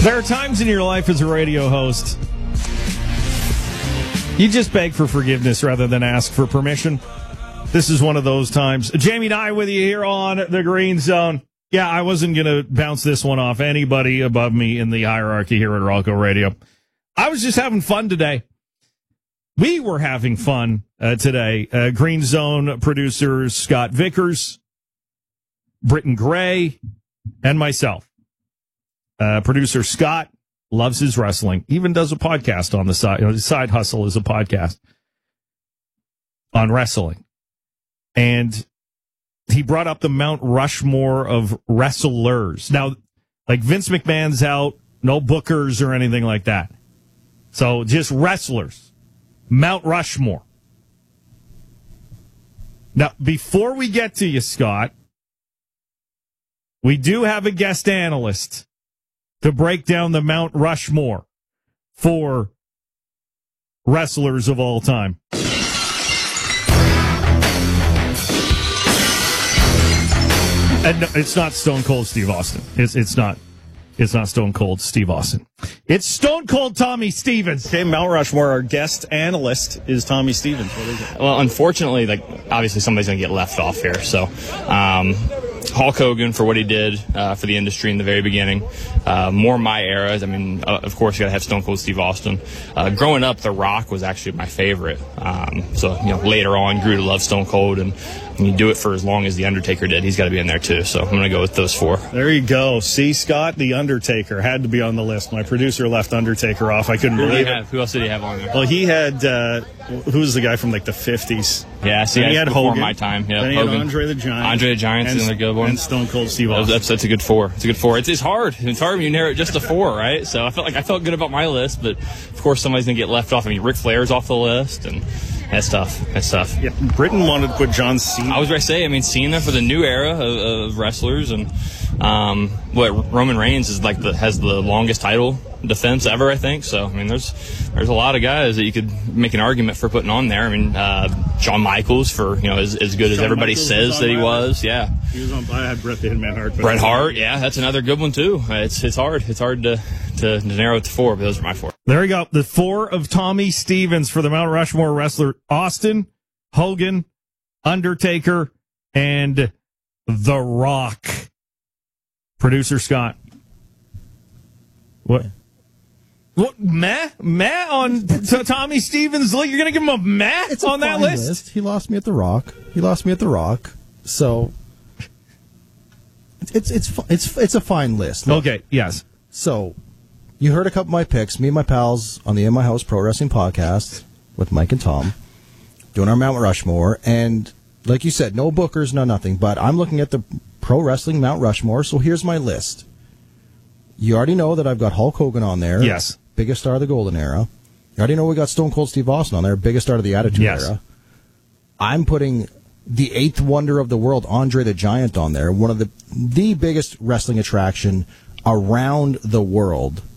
There are times in your life as a radio host, you just beg for forgiveness rather than ask for permission. This is one of those times. Jamie and I with you here on the Green Zone. Yeah, I wasn't going to bounce this one off anybody above me in the hierarchy here at Rocco Radio. I was just having fun today. We were having fun today. Green Zone producers Scott Vickers, Britton Gray, and myself. Producer Scott loves his wrestling, even does a podcast on the side. His side hustle is a podcast on wrestling. And he brought up the Mount Rushmore of wrestlers. Now, like Vince McMahon's out, no bookers or anything like that. So just wrestlers. Mount Rushmore. Now, before we get to you, Scott, we do have a guest analyst to break down the Mount Rushmore for wrestlers of all time. And no, it's not Stone Cold Steve Austin. It's not Stone Cold Steve Austin. It's Stone Cold Tommy Stevens. Okay, Mount Rushmore, our guest analyst is Tommy Stevens. What is it? Well, unfortunately, obviously somebody's going to get left off here. So, Hulk Hogan for what he did for the industry in the very beginning. More my era. I mean, of course, you got to have Stone Cold Steve Austin. Growing up, The Rock was actually my favorite. So, later on, grew to love Stone Cold, and when you do it for as long as The Undertaker did, he's got to be in there too. So I'm going to go with those four. There you go. See, Scott, The Undertaker had to be on the list. My producer left Undertaker off. I couldn't believe it. Who else did he have on there? Well, he had, who was the guy from the 50s? Yeah, see, he had Hogan. My time. Yeah, then he Hogan. had Andre the Giant. Andre the Giant's another good one. And Stone Cold Steve Austin. That's a good four. It's a good four. It's hard. It's hard when you narrow it just to four, right? So I felt good about my list, but of course somebody's going to get left off. I mean, Ric Flair's off the list, and that's tough. That's tough. Yeah, Britain wanted to put John Cena. I was going to say, Cena for the new era of wrestlers, and Roman Reigns is has the longest title defense ever, I think. So, there's a lot of guys that you could make an argument for putting on there. Shawn Michaels for, as good as everybody says that he was. Yeah. He was on, I had Bret the Hitman Hart. Bret Hart, yeah, that's another good one too. It's hard. It's hard to narrow it to four, but those are my four. There we go. The four of Tommy Stevens for the Mount Rushmore wrestler: Austin, Hogan, Undertaker, and The Rock. Producer Scott. What? What? Meh on Tommy Stevens? You're going to give him a meh on that list? He lost me at The Rock. So it's a fine list. Look, okay, yes. So you heard a couple of my picks. Me and my pals on the In My House Pro Wrestling podcast with Mike and Tom doing our Mount Rushmore. And like you said, no bookers, no nothing. But I'm looking at the Pro Wrestling Mount Rushmore. So here's my list. You already know that I've got Hulk Hogan on there. Yes. Biggest star of the Golden Era. You already know we got Stone Cold Steve Austin on there. Biggest star of the Attitude Era. I'm putting the eighth wonder of the world, Andre the Giant, on there. One of the biggest wrestling attraction around the world.